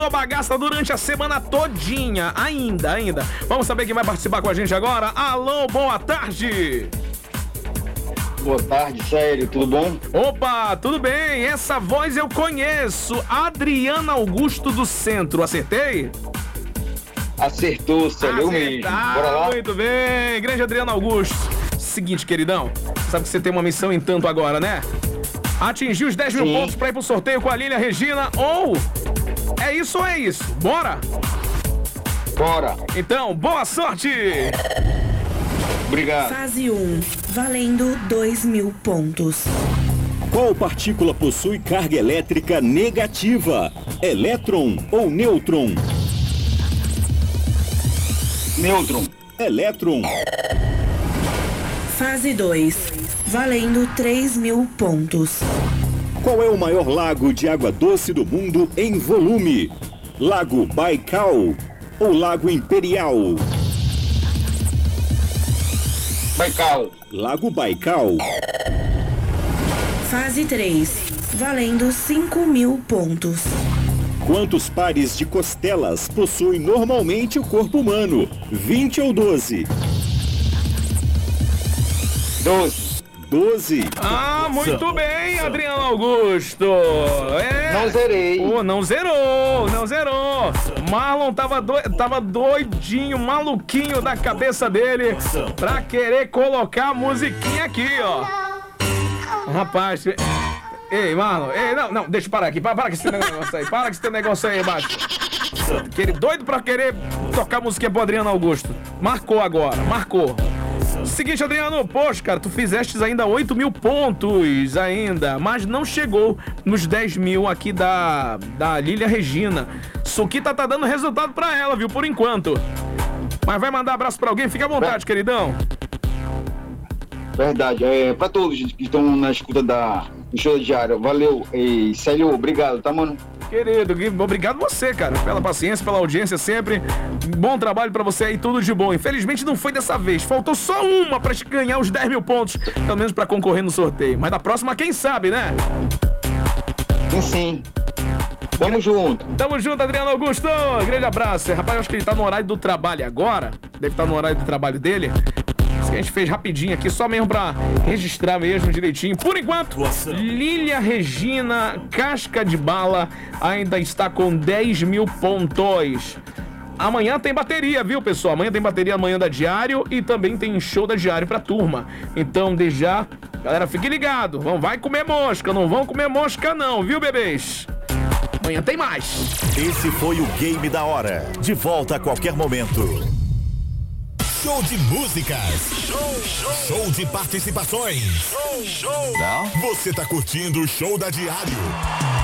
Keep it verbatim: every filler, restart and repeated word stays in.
Bagaça durante a semana todinha, ainda, ainda. Vamos saber quem vai participar com a gente agora. Alô, boa tarde. Boa tarde, sério, tudo bom? Opa, tudo bem? Essa voz eu conheço. Adriana Augusto do Centro, acertei? Acertou, sério, eu mesmo. Bora lá? Muito bem, grande Adriana Augusto. Seguinte, queridão, sabe que você tem uma missão em tanto agora, né? Atingir os dez mil Sim. pontos pra ir pro sorteio com a Lília Regina, ou... É isso ou é isso? Bora? Bora. Então, boa sorte! Obrigado. Fase um, valendo dois mil pontos. Qual partícula possui carga elétrica negativa? Elétron ou nêutron? Nêutron. Elétron. Fase dois, valendo três mil pontos. Qual é o maior lago de água doce do mundo em volume? Lago Baikal ou Lago Imperial? Baikal. Lago Baikal. Fase três, valendo cinco mil pontos. Quantos pares de costelas possui normalmente o corpo humano? vinte ou doze? doze. doze. Ah, muito bem, Adriano Augusto. É. Não zerei. Pô, não zerou, não zerou. Marlon tava, do... tava doidinho, maluquinho da cabeça dele pra querer colocar a musiquinha aqui, ó. Rapaz, ei, Marlon, ei, não, não, deixa eu parar aqui, para, para com esse negócio aí, para com esse negócio aí, macho. Aquele doido pra querer tocar a musiquinha pro Adriano Augusto. Marcou agora, marcou. Seguinte, Adriano, poxa, cara, tu fizeste ainda oito mil pontos ainda, mas não chegou nos dez mil aqui da, da Lília Regina. Suquita tá dando resultado pra ela, viu, por enquanto. Mas vai mandar abraço pra alguém? Fica à vontade, queridão. Verdade, é pra todos que estão na escuta da do show diário. Valeu, e Célio, obrigado, tá, mano? Querido, obrigado você, cara, pela paciência, pela audiência sempre. Bom trabalho pra você aí, tudo de bom. Infelizmente não foi dessa vez, faltou só uma pra te ganhar os dez mil pontos, pelo menos pra concorrer no sorteio. Mas da próxima, quem sabe, né? Sim, sim. Tamo junto. Tamo junto, Adriano Augusto. Grande abraço. Rapaz, eu acho que ele tá no horário do trabalho agora. Deve estar no horário do trabalho dele. Isso que a gente fez rapidinho aqui, só mesmo pra registrar mesmo direitinho. Por enquanto, Lília Regina, casca de bala, ainda está com dez mil pontos. Amanhã tem bateria, viu, pessoal? Amanhã tem bateria amanhã da Diário e também tem show da Diário pra turma. Então, desde já, galera, fique ligado. Não vai comer mosca, não vão comer mosca não, viu, bebês? Amanhã tem mais. Esse foi o Game da Hora. De volta a qualquer momento. Show de músicas. Show, show. Show de participações. Show, show. Não? Você tá curtindo o show da Diário.